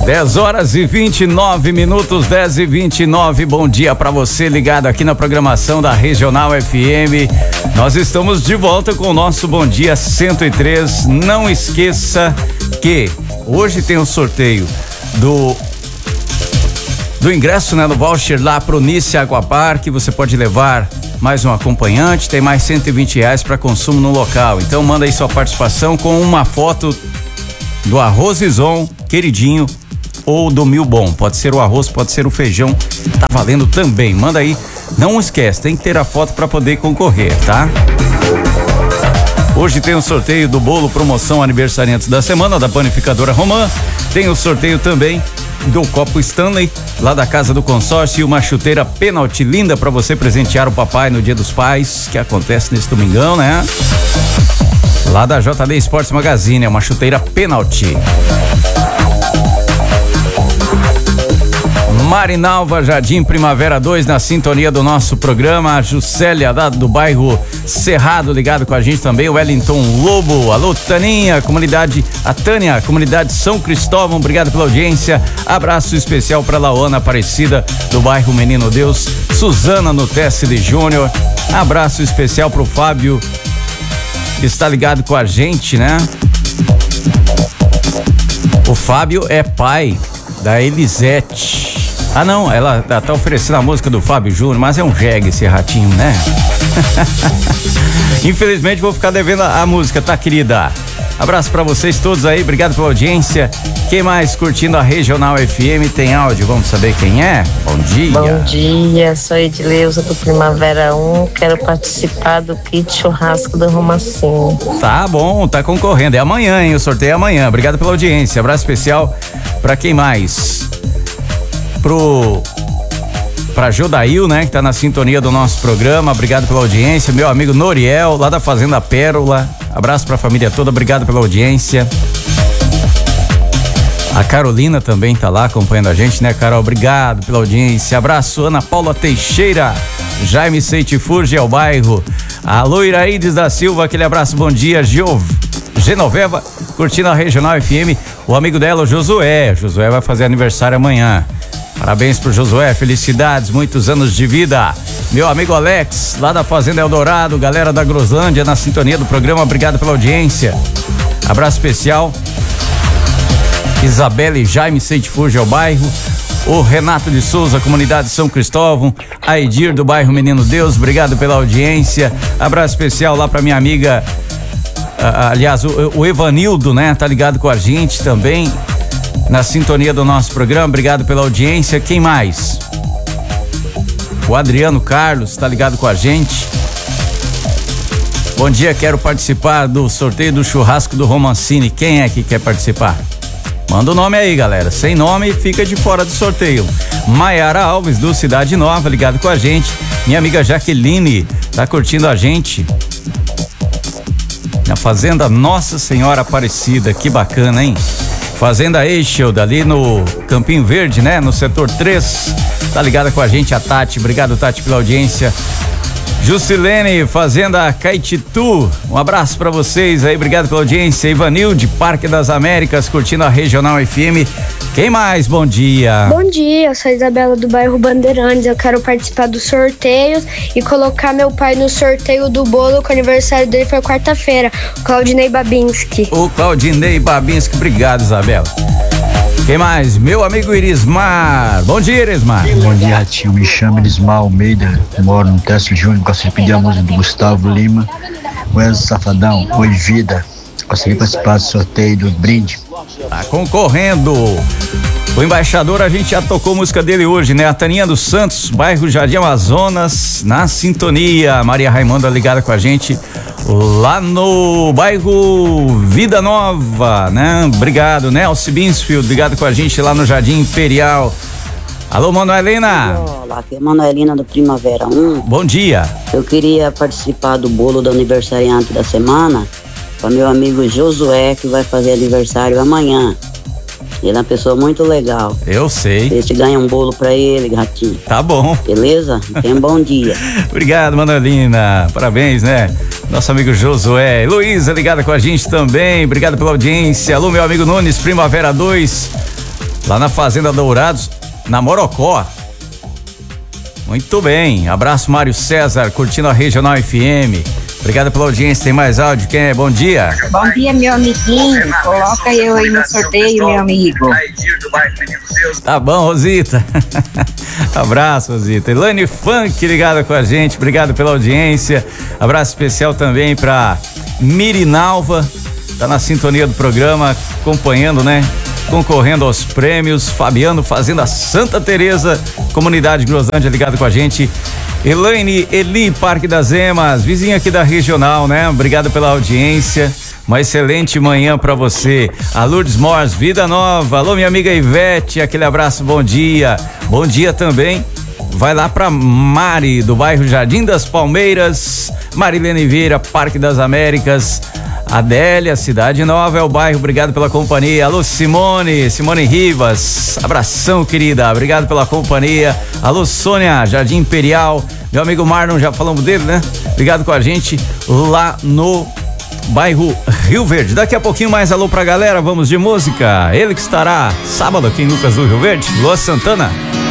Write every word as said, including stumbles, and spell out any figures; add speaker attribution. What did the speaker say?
Speaker 1: dez horas e vinte e nove minutos, dez e vinte e nove. Bom dia para você ligado aqui na programação da Regional F M. Nós estamos de volta com o nosso Bom Dia cento e três. Não esqueça que hoje tem o sorteio do do ingresso, né, no voucher lá pro Nice Aquapark. Você pode levar mais um acompanhante, tem mais cento e vinte reais para consumo no local. Então manda aí sua participação com uma foto do arroz Ison, queridinho, ou do Mil Bom. Pode ser o arroz, pode ser o feijão, tá valendo também. Manda aí, não esquece, tem que ter a foto para poder concorrer, tá? Hoje tem o sorteio do bolo promoção aniversariantes da semana da Panificadora Romã. Tem o sorteio também do copo Stanley, lá da Casa do Consórcio, e uma chuteira Penalty linda para você presentear o papai no Dia dos Pais, que acontece nesse domingão, né? Lá da J D Sports Magazine, é uma chuteira Penalty. Marinalva, Jardim Primavera dois, na sintonia do nosso programa. A Juscelia, da, do bairro Cerrado, ligado com a gente também. O Wellington Lobo, alô Taninha, comunidade, a Tânia, comunidade São Cristóvão, obrigado pela audiência. Abraço especial para Laona Aparecida, do bairro Menino Deus. Suzana no Teste de Júnior. Abraço especial pro Fábio, que está ligado com a gente, né? O Fábio é pai da Elisete. Ah, não, ela, ela tá oferecendo a música do Fábio Júnior, mas é um jegue esse ratinho, né? Infelizmente vou ficar devendo a, a música, tá, querida? Abraço pra vocês todos aí, obrigado pela audiência. Quem mais curtindo a Regional F M tem áudio, vamos saber quem é? Bom dia.
Speaker 2: Bom dia, sou Edileuza do Primavera um, quero participar do kit churrasco do Romacinho.
Speaker 1: Tá bom, tá concorrendo, é amanhã, hein? O sorteio é amanhã, obrigado pela audiência. Abraço especial pra quem mais? Pro pra Jodail, né, que tá na sintonia do nosso programa, obrigado pela audiência. Meu amigo Noriel, lá da Fazenda Pérola, abraço pra família toda, obrigado pela audiência. A Carolina também tá lá acompanhando a gente, né, Carol? Obrigado pela audiência. Abraço, Ana Paula Teixeira, Jaime Seitifurge ao bairro. Alô, Iraides da Silva, aquele abraço, bom dia. Giov, Genoveva, curtindo a Regional F M. O amigo dela, o Josué. Josué vai fazer aniversário amanhã. Parabéns pro Josué, felicidades, muitos anos de vida. Meu amigo Alex, lá da Fazenda Eldorado, galera da Groslândia na sintonia do programa, obrigado pela audiência. Abraço especial. Isabelle Jaime Seitifurge ao bairro. O Renato de Souza, comunidade São Cristóvão. A Edir do bairro Menino Deus, obrigado pela audiência. Abraço especial lá pra minha amiga, uh, aliás, o, o Evanildo, né? Tá ligado com a gente também na sintonia do nosso programa, obrigado pela audiência. Quem mais? O Adriano Carlos tá ligado com a gente. Bom dia, quero participar do sorteio do churrasco do Romancini. Quem é que quer participar? Manda o nome aí, galera. Sem nome, fica de fora do sorteio. Maiara Alves, do Cidade Nova, ligado com a gente. Minha amiga Jaqueline tá curtindo a gente na Fazenda Nossa Senhora Aparecida. Que bacana, hein? Fazenda Eichel, ali no Campinho Verde, né? No setor três. Tá ligada com a gente a Tati. Obrigado, Tati, pela audiência. Jusilene, Fazenda Caetitu. Um abraço pra vocês aí. Obrigado pela audiência. Ivanilde, Parque das Américas, curtindo a Regional F M. Quem mais? Bom dia.
Speaker 3: Bom dia, eu sou a Isabela do bairro Bandeirantes. Eu quero participar dos sorteios e colocar meu pai no sorteio do bolo, que o aniversário dele foi quarta-feira. O Claudinei Babinski.
Speaker 1: O Claudinei Babinski, obrigado, Isabela. Quem mais? Meu amigo Irismar. Bom dia, Irismar.
Speaker 4: Bom dia, tio. Me chamo Irismar Almeida. Moro no Teste Júnior. Gostaria de pedir a música do Gustavo Lima. Wesley Safadão. Oi, vida. Gostaria de participar do sorteio do brinde.
Speaker 1: Tá concorrendo. O embaixador, a gente já tocou a música dele hoje, né? A Taninha dos Santos, bairro Jardim Amazonas, na sintonia. Maria Raimunda ligada com a gente lá no bairro Vida Nova, né? Obrigado, Nelson Binsfield, ligado com a gente lá no Jardim Imperial. Alô, Manuelina.
Speaker 5: Olá, aqui é a Manuelina do Primavera um.
Speaker 1: Bom dia.
Speaker 5: Eu queria participar do bolo do aniversariante da semana para meu amigo Josué, que vai fazer aniversário amanhã. Ele é uma pessoa muito legal.
Speaker 1: Eu sei.
Speaker 5: Você ganha um bolo pra ele, gatinho.
Speaker 1: Tá bom.
Speaker 5: Beleza? Tenha um bom dia.
Speaker 1: Obrigado, Manuelina. Parabéns, né? Nosso amigo Josué. Luísa ligada com a gente também. Obrigado pela audiência. Alô, meu amigo Nunes, Primavera dois. lá na Fazenda Dourados, na Morocó. Muito bem, abraço Mário César, curtindo a Regional F M. Obrigado pela audiência, tem mais áudio, quem é? Bom dia.
Speaker 6: Bom dia, meu amiguinho, coloca eu aí no sorteio, meu amigo.
Speaker 1: Tá bom, Rosita. Abraço, Rosita. Elaine Funk ligada com a gente, obrigado pela audiência. Abraço especial também pra Mirinalva, tá na sintonia do programa, acompanhando, né? Concorrendo aos prêmios. Fabiano, Fazenda Santa Teresa, comunidade Groslândia ligado com a gente. Elaine Eli, Parque das Emas, vizinha aqui da Regional, né? Obrigado pela audiência. Uma excelente manhã pra você. A Lourdes Mors, Vida Nova. Alô, minha amiga Ivete, aquele abraço, bom dia. Bom dia também. Vai lá pra Mari, do bairro Jardim das Palmeiras. Marilene Vieira, Parque das Américas. Adélia, Cidade Nova é o bairro, obrigado pela companhia. Alô, Simone, Simone Rivas, abração, querida, obrigado pela companhia. Alô, Sônia, Jardim Imperial, meu amigo Marlon, já falamos dele, né? Obrigado com a gente lá no bairro Rio Verde. Daqui a pouquinho mais alô pra galera, vamos de música. Ele que estará sábado aqui em Lucas do Rio Verde, Luan Santana.